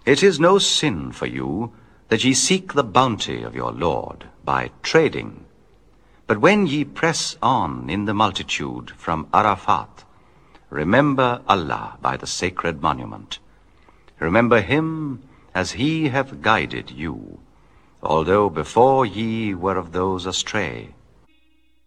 It is no sin for you that ye seek the bounty of your Lord by trading. But when ye press on in the multitude from Arafat, remember Allah by the sacred monument. Remember him as he hath guided you, although before ye were of those astray.